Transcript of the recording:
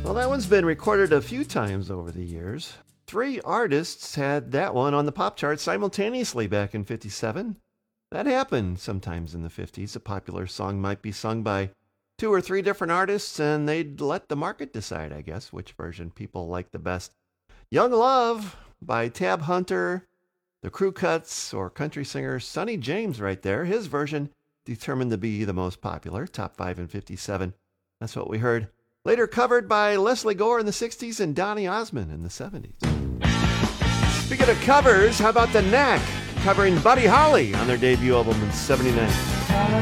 Well, that one's been recorded a few times over the years. 3 artists had that one on the pop chart simultaneously back in 57. That happened sometimes in the 50s. A popular song might be sung by 2 or 3 different artists, and they'd let the market decide, I guess, which version people like the best. Young Love by Tab Hunter, the Crew Cuts, or country singer Sonny James right there. His version determined to be the most popular, top 5 in 57. That's what we heard. Later covered by Leslie Gore in the 60s and Donny Osmond in the 70s. Speaking of covers, how about The Knack covering Buddy Holly on their debut album in 79?